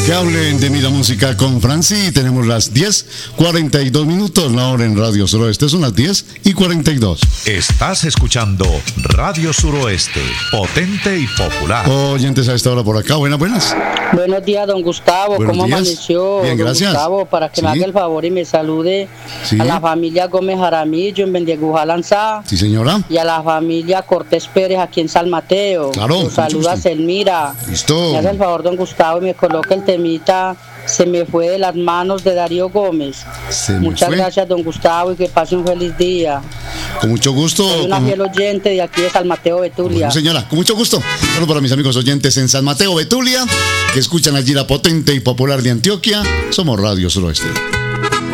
Que hablen de Mira Música con Franci. Tenemos las 10:42, la hora en Radio Suroeste. Son las 10:42. Estás escuchando Radio Suroeste, potente y popular. Oyentes a esta hora por acá. Buenas. Buenos días, don Gustavo. Buenos ¿Cómo días. amaneció? Bien, don gracias. Gustavo, para que Sí. me haga el favor y me salude Sí. a la familia Gómez Jaramillo en Bendiegujá Lanzá. Sí, señora. Y a la familia Cortés Pérez aquí en San Mateo. Claro, Los saluda mucho gusto. Selmira. Listo. Me hace el favor, don Gustavo, y me coloca el temita Se me fue de las manos de Darío Gómez. Se me Muchas fue. gracias, don Gustavo, y que pase un feliz día. Con mucho gusto. Soy una fiel oyente de aquí de San Mateo, Betulia. Bueno, señora, con mucho gusto. Solo para mis amigos oyentes en San Mateo, Betulia, que escuchan allí la potente y popular de Antioquia. Somos Radio Suroeste.